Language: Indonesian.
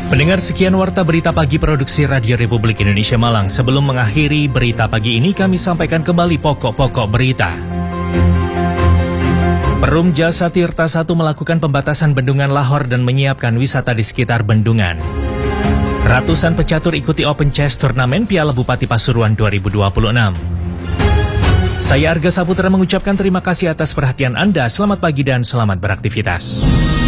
Pendengar, sekian warta berita pagi produksi Radio Republik Indonesia Malang. Sebelum mengakhiri berita pagi ini, kami sampaikan kembali pokok-pokok berita. Perum Jasa Tirta I melakukan pembatasan bendungan Lahor dan menyiapkan wisata di sekitar bendungan. Ratusan pecatur ikuti Open Chess Turnamen Piala Bupati Pasuruan 2026. Saya Arga Saputra mengucapkan terima kasih atas perhatian Anda. Selamat pagi dan selamat beraktivitas.